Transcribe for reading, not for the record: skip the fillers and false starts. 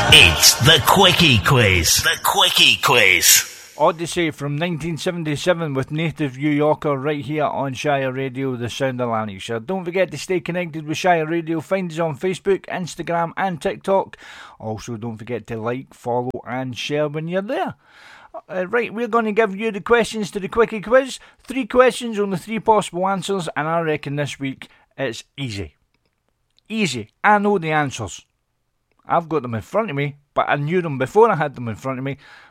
It's the Quickie Quiz. The Quickie Quiz. Odyssey from 1977 with native New Yorker right here on Shire Radio, the sound of Lanarkshire. Don't forget to stay connected with Shire Radio. Find us on Facebook, Instagram and TikTok. Also, don't forget to like, follow and share when you're there. Right, we're going to give you the questions to the Quickie Quiz. 3 questions, only 3 possible answers, and I reckon this week it's easy. Easy. I know the answers. I've got them in front of me, but I knew them before I had them in front of me.